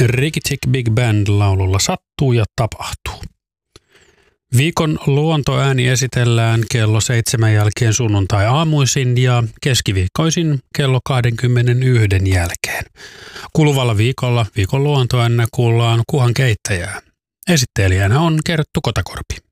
Ricky Tick Big Band laululla Sattuu ja tapahtuu. Viikon luontoääni esitellään kello 7 jälkeen sunnuntai-aamuisin ja keskiviikkoisin kello 21 jälkeen. Kuluvalla viikolla viikon luontoäänä kuullaan kuhan keittäjää. Esittelijänä on Kerttu Kotakorpi.